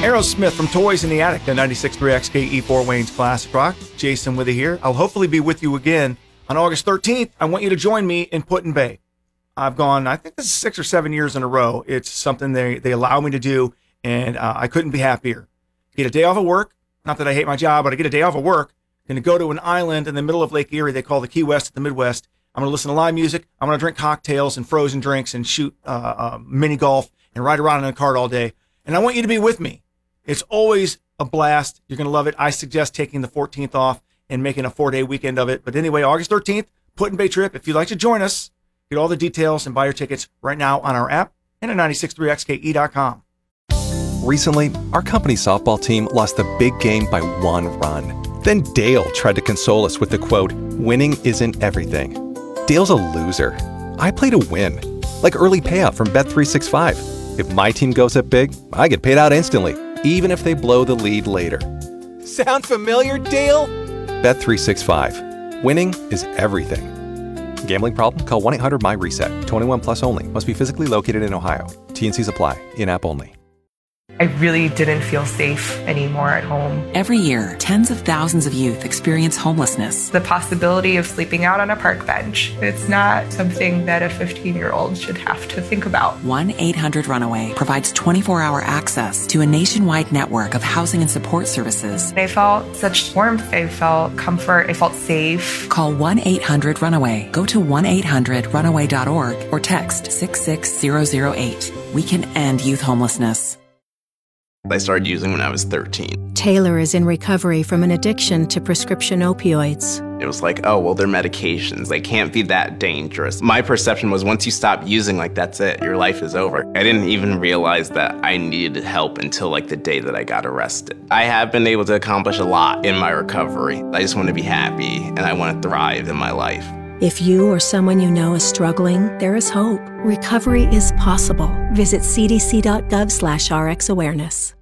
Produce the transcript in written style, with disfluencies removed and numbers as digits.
Aerosmith from Toys in the Attic, the 96.3 XKE4 Wayne's Classic Rock. Jason with you here. I'll hopefully be with you again on August 13th. I want you to join me in Put-in-Bay. I've gone, I think this is 6 or 7 years in a row. It's something they allow me to do, and I couldn't be happier. Get a day off of work. Not that I hate my job, but I get a day off of work. Going to go to an island in the middle of Lake Erie they call the Key West of the Midwest. I'm going to listen to live music. I'm going to drink cocktails and frozen drinks and shoot mini golf and ride around in a cart all day. And I want you to be with me. It's always a blast. You're going to love it. I suggest taking the 14th off and making a 4-day weekend of it. But anyway, August 13th, Put-in-Bay trip. If you'd like to join us, get all the details and buy your tickets right now on our app and at 963xke.com. Recently, our company softball team lost the big game by 1 run. Then Dale tried to console us with the quote, "Winning isn't everything." Dale's a loser. I play to win. Like early payout from Bet365. If my team goes up big, I get paid out instantly, even if they blow the lead later. Sound familiar, Dale? Bet365. Winning is everything. Gambling problem? Call 1-800-MY-RESET. 21 plus only. Must be physically located in Ohio. T&Cs apply. In-app only. I really didn't feel safe anymore at home. Every year, tens of thousands of youth experience homelessness. The possibility of sleeping out on a park bench, it's not something that a 15-year-old should have to think about. 1-800-RUNAWAY provides 24-hour access to a nationwide network of housing and support services. I felt such warmth. I felt comfort. I felt safe. Call 1-800-RUNAWAY. Go to 1-800-RUNAWAY.org or text 66008. We can end youth homelessness. I started using when I was 13. Taylor is in recovery from an addiction to prescription opioids. It was like, oh, well, they're medications. They can't be that dangerous. My perception was once you stop using, like, that's it. Your life is over. I didn't even realize that I needed help until, like, the day that I got arrested. I have been able to accomplish a lot in my recovery. I just want to be happy, and I want to thrive in my life. If you or someone you know is struggling, there is hope. Recovery is possible. Visit cdc.gov/RxAwareness.